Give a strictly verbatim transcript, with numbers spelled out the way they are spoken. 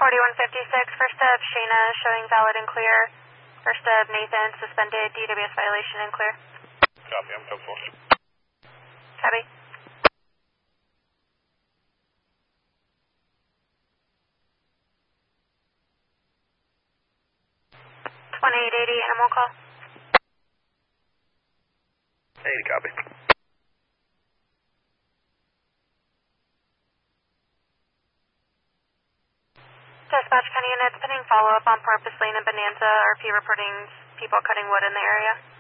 forty-one fifty-six, first of Shayna showing valid and clear. First of Nathan suspended, D W S violation and clear. Copy, I'm code four. Copy. twenty-eight eighty, animal call. eighty, copy. Dispatch County units pending follow-up on Porpoise Lane and Bonanza. R P reporting people cutting wood in the area.